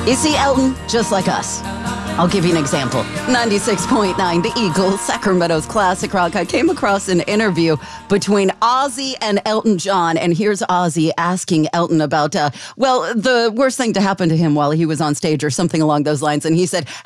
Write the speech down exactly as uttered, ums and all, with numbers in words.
You see, Elton, just like us. I'll give you an example. ninety-six point nine, The Eagles, Sacramento's classic rock. I came across an interview between Ozzy and Elton John, and here's Ozzy asking Elton about, uh, well, the worst thing to happen to him while he was on stage or something along those lines. And he said,